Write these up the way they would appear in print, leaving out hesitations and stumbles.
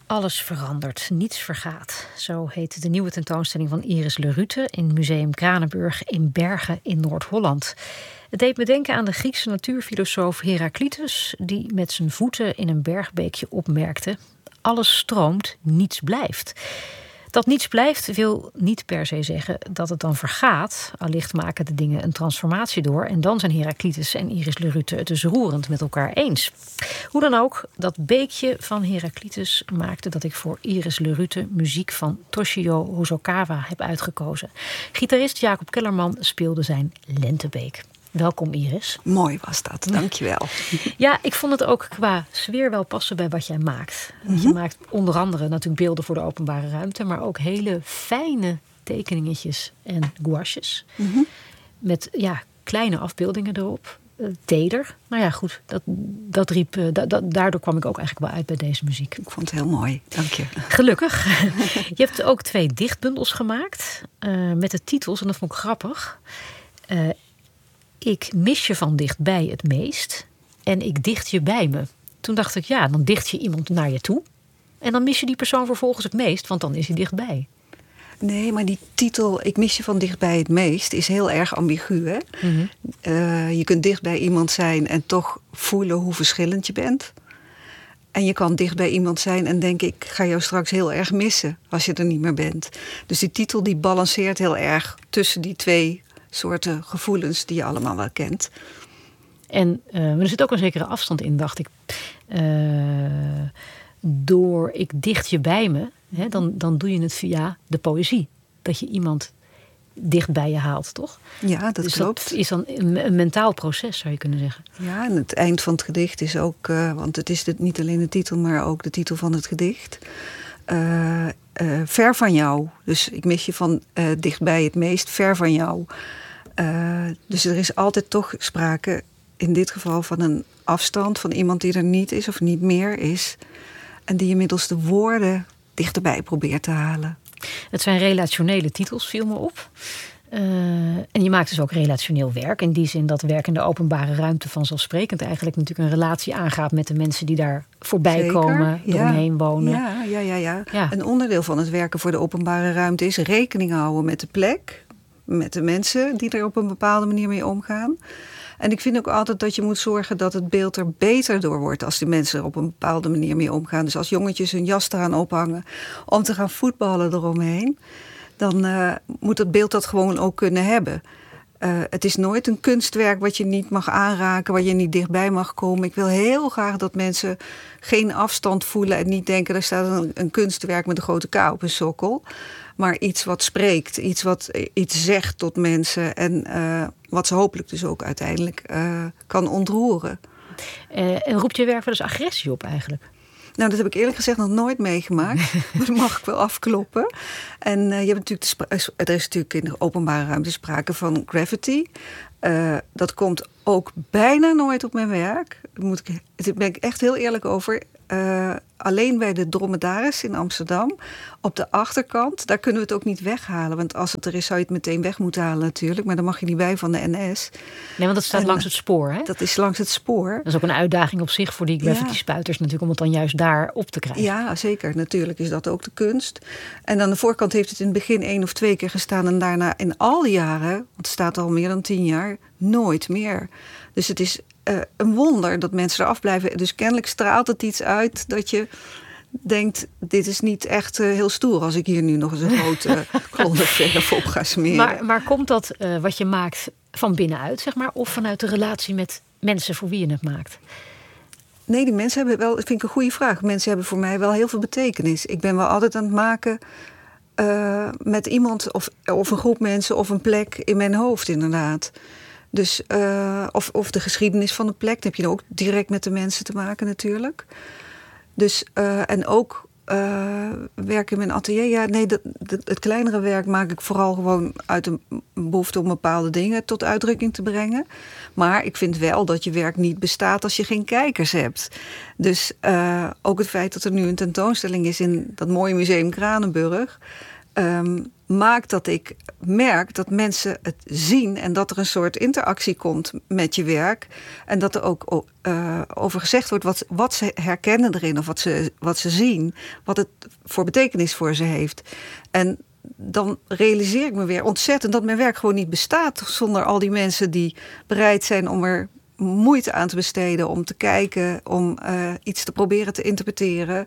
Alles verandert, niets vergaat. Zo heet de nieuwe tentoonstelling van Iris Le Ruthe in Museum Kranenburg in Bergen in Noord-Holland. Het deed me denken aan de Griekse natuurfilosoof Heraclitus, die met zijn voeten in een bergbeekje opmerkte: alles stroomt, niets blijft. Dat niets blijft wil niet per se zeggen dat het dan vergaat. Allicht maken de dingen een transformatie door. En dan zijn Heraclitus en Iris Le Ruthe het dus roerend met elkaar eens. Hoe dan ook, dat beekje van Heraclitus maakte dat ik voor Iris Le Ruthe muziek van Toshio Hosokawa heb uitgekozen. Gitarist Jacob Kellerman speelde zijn Lentebeek. Welkom Iris. Mooi was dat, dankjewel. Ja, ik vond het ook qua sfeer wel passen bij wat jij maakt. Mm-hmm. Je maakt onder andere natuurlijk beelden voor de openbare ruimte, maar ook hele fijne tekeningetjes en gouaches. Mm-hmm. Met kleine afbeeldingen erop. Teder. Nou ja, goed. Daardoor kwam ik ook eigenlijk wel uit bij deze muziek. Ik vond het heel mooi. Dank je. Gelukkig. Je hebt ook 2 dichtbundels gemaakt. Met de titels, en dat vond ik grappig. Ik mis je van dichtbij het meest. En ik dicht je bij me. Toen dacht ik, dan dicht je iemand naar je toe. En dan mis je die persoon vervolgens het meest, want dan is hij dichtbij. Nee, maar die titel, ik mis je van dichtbij het meest, is heel erg ambigu. Hè? Mm-hmm. Je kunt dicht bij iemand zijn en toch voelen hoe verschillend je bent. En je kan dicht bij iemand zijn en denken, ik ga jou straks heel erg missen als je er niet meer bent. Dus die titel die balanceert heel erg tussen die 2 soorten gevoelens die je allemaal wel kent. En er zit ook een zekere afstand in, dacht ik. Door ik dicht je bij me, dan doe je het via de poëzie. Dat je iemand dicht bij je haalt, toch? Ja, dat dus klopt. Dat is dan een mentaal proces, zou je kunnen zeggen. Ja, en het eind van het gedicht is ook, want het is niet alleen de titel, maar ook de titel van het gedicht. Ver van jou. Dus ik mis je van dichtbij het meest, ver van jou. Dus er is altijd toch sprake, in dit geval van een afstand, van iemand die er niet is of niet meer is. En die je middels de woorden dichterbij probeert te halen. Het zijn relationele titels, viel me op. En je maakt dus ook relationeel werk. In die zin dat werk in de openbare ruimte vanzelfsprekend eigenlijk natuurlijk een relatie aangaat met de mensen die daar voorbij komen, eromheen wonen. Ja. Een onderdeel van het werken voor de openbare ruimte is rekening houden met de plek, met de mensen die er op een bepaalde manier mee omgaan. En ik vind ook altijd dat je moet zorgen dat het beeld er beter door wordt als die mensen er op een bepaalde manier mee omgaan. Dus als jongetjes hun jas eraan ophangen om te gaan voetballen eromheen, dan moet het beeld dat gewoon ook kunnen hebben. Het is nooit een kunstwerk wat je niet mag aanraken, waar je niet dichtbij mag komen. Ik wil heel graag dat mensen geen afstand voelen en niet denken, er staat een kunstwerk met een grote K op een sokkel. Maar iets wat spreekt, iets wat iets zegt tot mensen en wat ze hopelijk dus ook uiteindelijk kan ontroeren. En roept je werk wel eens agressie op eigenlijk? Nou, dat heb ik eerlijk gezegd nog nooit meegemaakt. Maar dat mag ik wel afkloppen. En je hebt natuurlijk er is natuurlijk in de openbare ruimte sprake van graffiti. Dat komt ook bijna nooit op mijn werk. Daar ben ik echt heel eerlijk over. Alleen bij de Dromedaris in Amsterdam, op de achterkant, daar kunnen we het ook niet weghalen. Want als het er is, zou je het meteen weg moeten halen natuurlijk. Maar daar mag je niet bij van de NS. Nee, want dat staat langs het spoor, hè? Dat is langs het spoor. Dat is ook een uitdaging op zich voor die graffiti-spuiters natuurlijk, om het dan juist daar op te krijgen. Ja, zeker. Natuurlijk is dat ook de kunst. En aan de voorkant heeft het in het begin 1 of 2 keer gestaan. En daarna in al die jaren, want het staat al meer dan 10 jaar, nooit meer. Dus het is een wonder dat mensen eraf blijven. Dus kennelijk straalt het iets uit dat je denkt, dit is niet echt heel stoer als ik hier nu nog eens een grote klonderverf op ga smeren. Maar komt dat wat je maakt van binnenuit, zeg maar, of vanuit de relatie met mensen voor wie je het maakt? Nee, die mensen hebben wel, dat vind ik een goede vraag. Mensen hebben voor mij wel heel veel betekenis. Ik ben wel altijd aan het maken met iemand of een groep mensen of een plek in mijn hoofd inderdaad. Dus, of de geschiedenis van de plek. Dan heb je ook direct met de mensen te maken natuurlijk. Dus, en ook werk in mijn atelier. Ja, nee, het kleinere werk maak ik vooral gewoon uit een behoefte om bepaalde dingen tot uitdrukking te brengen. Maar ik vind wel dat je werk niet bestaat als je geen kijkers hebt. Dus ook het feit dat er nu een tentoonstelling is in dat mooie museum Kranenburg. maakt dat ik merk dat mensen het zien en dat er een soort interactie komt met je werk. En dat er ook over gezegd wordt wat ze herkennen erin of wat ze zien. Wat het voor betekenis voor ze heeft. En dan realiseer ik me weer ontzettend dat mijn werk gewoon niet bestaat zonder al die mensen die bereid zijn om er moeite aan te besteden, om te kijken, om iets te proberen te interpreteren.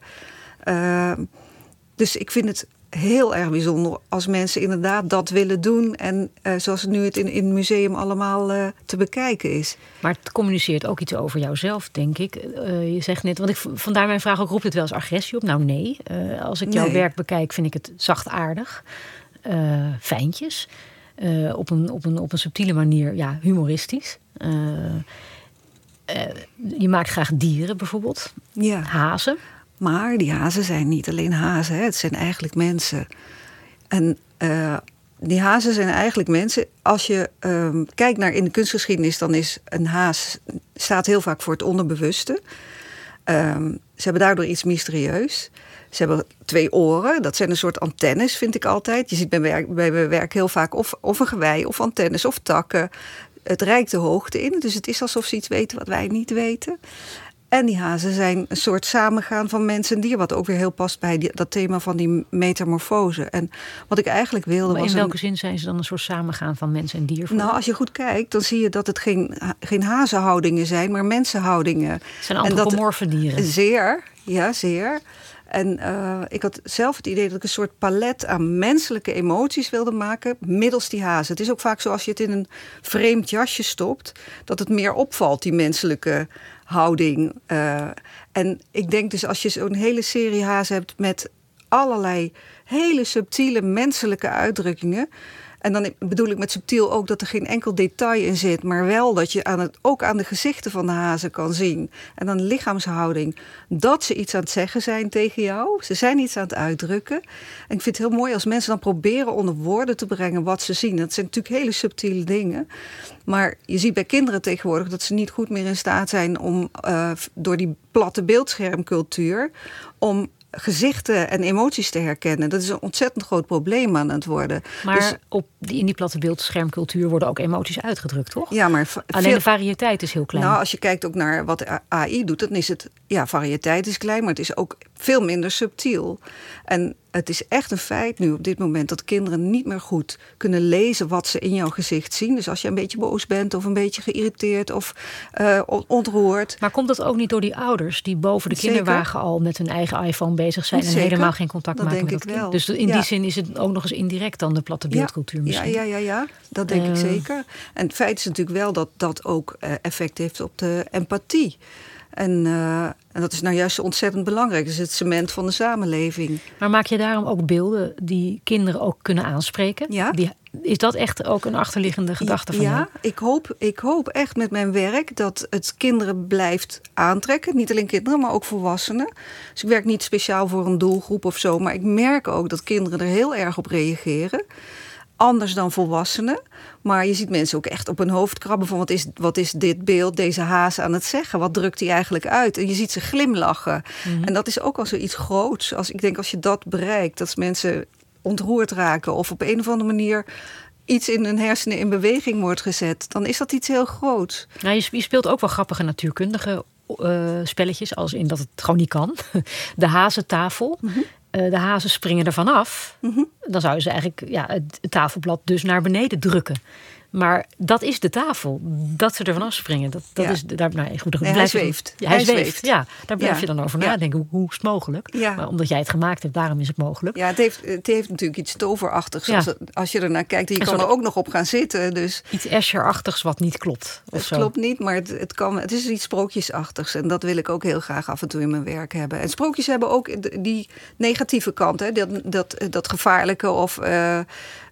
Dus ik vind het heel erg bijzonder als mensen inderdaad dat willen doen. En zoals het nu in het museum allemaal te bekijken is. Maar het communiceert ook iets over jouzelf, denk ik. Je zegt net, want vandaar mijn vraag ook, roept het wel eens agressie op? Nou nee, als ik jouw werk bekijk vind ik het zachtaardig. Fijntjes. Op een subtiele manier, ja, humoristisch. Je maakt graag dieren bijvoorbeeld. Ja. Hazen. Maar die hazen zijn niet alleen hazen, hè. Het zijn eigenlijk mensen. En die hazen zijn eigenlijk mensen. Als je kijkt naar in de kunstgeschiedenis, dan is een haas staat heel vaak voor het onderbewuste. Ze hebben daardoor iets mysterieus. Ze hebben 2 oren. Dat zijn een soort antennes, vind ik altijd. Je ziet bij mijn werk heel vaak of een gewei, of antennes, of takken. Het reikt de hoogte in. Dus het is alsof ze iets weten wat wij niet weten. En die hazen zijn een soort samengaan van mens en dier, wat ook weer heel past bij dat thema van die metamorfose. En wat ik eigenlijk wilde maar in welke zin zijn ze dan een soort samengaan van mens en dier? Nou, als je goed kijkt, dan zie je dat het geen hazenhoudingen zijn, maar mensenhoudingen. Het zijn antropomorfe dieren. Zeer, ja, zeer. En ik had zelf het idee dat ik een soort palet aan menselijke emoties wilde maken middels die hazen. Het is ook vaak zo als je het in een vreemd jasje stopt, dat het meer opvalt, die menselijke houding. En ik denk dus als je zo'n hele serie hazen hebt met allerlei hele subtiele menselijke uitdrukkingen. En dan bedoel ik met subtiel ook dat er geen enkel detail in zit, maar wel dat je ook aan de gezichten van de hazen kan zien. En aan de lichaamshouding. Dat ze iets aan het zeggen zijn tegen jou. Ze zijn iets aan het uitdrukken. En ik vind het heel mooi als mensen dan proberen onder woorden te brengen wat ze zien. Dat zijn natuurlijk hele subtiele dingen. Maar je ziet bij kinderen tegenwoordig dat ze niet goed meer in staat zijn om door die platte beeldschermcultuur om gezichten en emoties te herkennen. Dat is een ontzettend groot probleem aan het worden. Maar dus in die platte beeldschermcultuur worden ook emoties uitgedrukt, toch? Ja, maar alleen de variëteit is heel klein. Nou, als je kijkt ook naar wat AI doet, dan is het, ja, variëteit is klein, maar het is ook veel minder subtiel. En het is echt een feit nu op dit moment dat kinderen niet meer goed kunnen lezen wat ze in jouw gezicht zien. Dus als je een beetje boos bent of een beetje geïrriteerd of ontroerd. Maar komt dat ook niet door die ouders die boven de kinderwagen al met hun eigen iPhone bezig zijn en helemaal geen contact dat maken met dat dat kind? Dus in die zin is het ook nog eens indirect dan de platte beeldcultuur misschien. Ja, dat denk ik zeker. En het feit is natuurlijk wel dat dat ook effect heeft op de empathie. En dat is nou juist ontzettend belangrijk. Dat is het cement van de samenleving. Maar maak je daarom ook beelden die kinderen ook kunnen aanspreken? Ja. Is dat echt ook een achterliggende gedachte van jou? Ja, ik hoop echt met mijn werk dat het kinderen blijft aantrekken. Niet alleen kinderen, maar ook volwassenen. Dus ik werk niet speciaal voor een doelgroep of zo. Maar ik merk ook dat kinderen er heel erg op reageren. Anders dan volwassenen. Maar je ziet mensen ook echt op hun hoofd krabben van wat is dit beeld, deze haas aan het zeggen? Wat drukt hij eigenlijk uit? En je ziet ze glimlachen. Mm-hmm. En dat is ook al zoiets groots. Ik denk als je dat bereikt, dat mensen ontroerd raken of op een of andere manier iets in hun hersenen in beweging wordt gezet, dan is dat iets heel groots. Nou, je speelt ook wel grappige natuurkundige spelletjes, als in dat het gewoon niet kan. De hazentafel. Mm-hmm. De hazen springen ervan af. Mm-hmm. Dan zouden ze eigenlijk het tafelblad dus naar beneden drukken. Maar dat is de tafel. Dat ze ervan afspringen. Dat is daar. Nou, goed, hij zweeft. Hij zweeft. Ja, daar blijf je dan over nadenken. Hoe is het mogelijk? Ja. Maar omdat jij het gemaakt hebt, daarom is het mogelijk. Ja, het heeft natuurlijk iets toverachtigs. Ja. Als je ernaar kijkt, en je kan er ook nog op gaan zitten. Dus iets Escher-achtigs wat niet klopt. Het klopt niet, maar het is iets sprookjesachtigs. En dat wil ik ook heel graag af en toe in mijn werk hebben. En sprookjes hebben ook die negatieve kant. Hè? Dat gevaarlijke of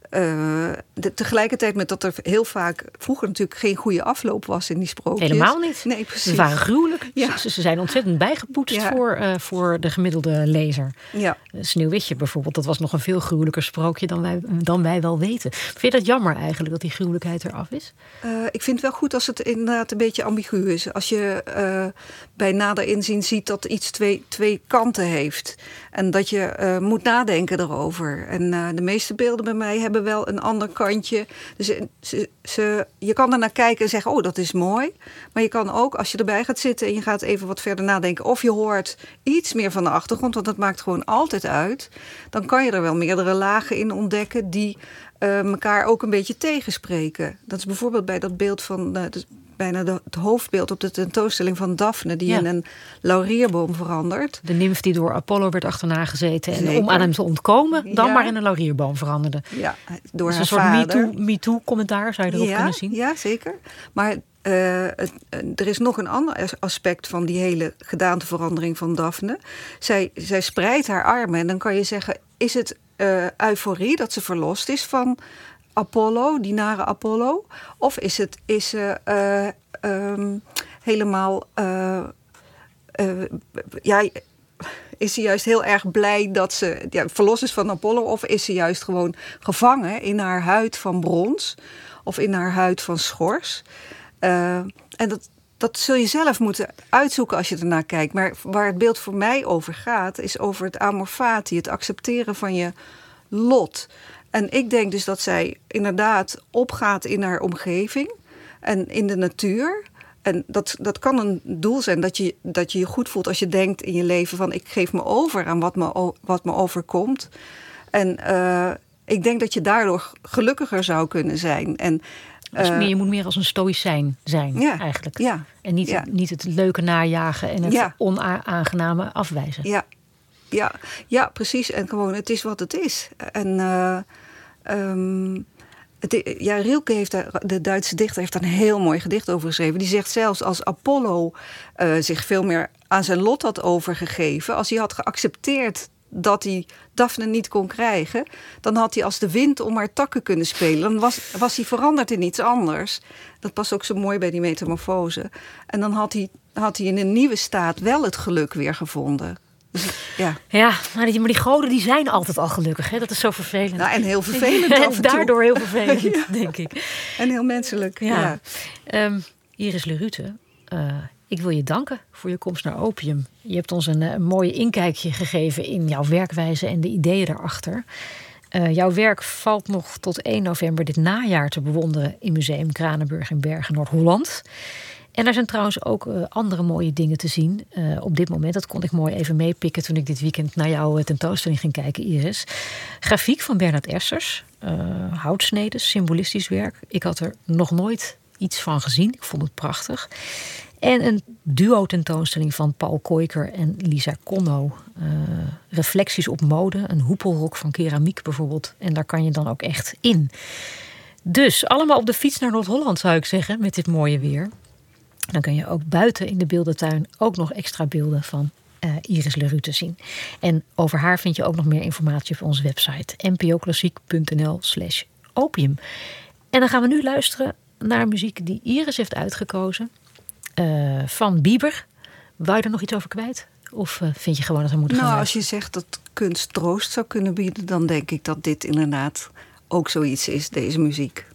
tegelijkertijd met dat er heel vaak vroeger natuurlijk geen goede afloop was in die sprookjes. Helemaal niet. Nee, precies. Ze waren gruwelijk. Ja. Ze zijn ontzettend bijgepoetst voor de gemiddelde lezer. Ja. Sneeuwwitje bijvoorbeeld, dat was nog een veel gruwelijker sprookje dan wij wel weten. Vind je dat jammer eigenlijk, dat die gruwelijkheid eraf is? Ik vind het wel goed als het inderdaad een beetje ambigu is. Als je bij nader inzien ziet dat iets twee kanten heeft. En dat je moet nadenken erover. En de meeste beelden bij mij hebben wel een ander kantje. Dus je kan er naar kijken en zeggen, oh, dat is mooi. Maar je kan ook, als je erbij gaat zitten en je gaat even wat verder nadenken, of je hoort iets meer van de achtergrond, want dat maakt gewoon altijd uit. Dan kan je er wel meerdere lagen in ontdekken die elkaar ook een beetje tegenspreken. Dat is bijvoorbeeld bij dat beeld van bijna het hoofdbeeld op de tentoonstelling van Daphne, die in een laurierboom verandert. De nimf die door Apollo werd achterna gezeten en om aan hem te ontkomen, dan maar in een laurierboom veranderde. Ja, door dus haar een soort vader. MeToo-commentaar zou je erop kunnen zien. Ja, zeker. Maar er is nog een ander aspect van die hele gedaanteverandering van Daphne. Zij spreidt haar armen en dan kan je zeggen, is het euforie dat ze verlost is van Apollo, die nare Apollo? Of is ze helemaal is ze juist heel erg blij dat ze verlost is van Apollo? Of is ze juist gewoon gevangen in haar huid van brons? Of in haar huid van schors? En dat zul je zelf moeten uitzoeken als je ernaar kijkt. Maar waar het beeld voor mij over gaat, is over het amor fati, het accepteren van je lot. En ik denk dus dat zij inderdaad opgaat in haar omgeving en in de natuur. En dat kan een doel zijn, dat je je goed voelt als je denkt in je leven van, ik geef me over aan wat me overkomt. En ik denk dat je daardoor gelukkiger zou kunnen zijn. En dus je moet meer als een stoïcijn zijn, eigenlijk. Ja, en niet het leuke najagen en het onaangename afwijzen. Ja, precies. En gewoon, het is wat het is. En Rilke heeft de Duitse dichter, heeft daar een heel mooi gedicht over geschreven. Die zegt zelfs als Apollo zich veel meer aan zijn lot had overgegeven, als hij had geaccepteerd dat hij Daphne niet kon krijgen, dan had hij als de wind om haar takken kunnen spelen. Dan was hij veranderd in iets anders. Dat past ook zo mooi bij die metamorfose. En dan had hij in een nieuwe staat wel het geluk weer gevonden. Dus, maar die goden die zijn altijd al gelukkig. Hè? Dat is zo vervelend. Nou, en heel vervelend af en toe. Daardoor heel vervelend, denk ik. En heel menselijk, Iris Lerute, ik wil je danken voor je komst naar Opium. Je hebt ons een mooi inkijkje gegeven in jouw werkwijze en de ideeën daarachter. Jouw werk valt nog tot 1 november dit najaar te bewonderen in Museum Kranenburg in Bergen, Noord-Holland. En er zijn trouwens ook andere mooie dingen te zien op dit moment. Dat kon ik mooi even meepikken toen ik dit weekend naar jouw tentoonstelling ging kijken, Iris. Grafiek van Bernard Essers. Houtsneden, symbolistisch werk. Ik had er nog nooit iets van gezien. Ik vond het prachtig. En een duo-tentoonstelling van Paul Koijker en Lisa Conno. Reflecties op mode, een hoepelrok van keramiek bijvoorbeeld. En daar kan je dan ook echt in. Dus allemaal op de fiets naar Noord-Holland, zou ik zeggen, met dit mooie weer. Dan kun je ook buiten in de beeldentuin ook nog extra beelden van Iris Lerute zien. En over haar vind je ook nog meer informatie op onze website npoklassiek.nl/opium. En dan gaan we nu luisteren naar muziek die Iris heeft uitgekozen. Van Bieber. Wou je er nog iets over kwijt? Of vind je gewoon dat we moeten gaan als je zegt dat kunst troost zou kunnen bieden, dan denk ik dat dit inderdaad ook zoiets is, deze muziek.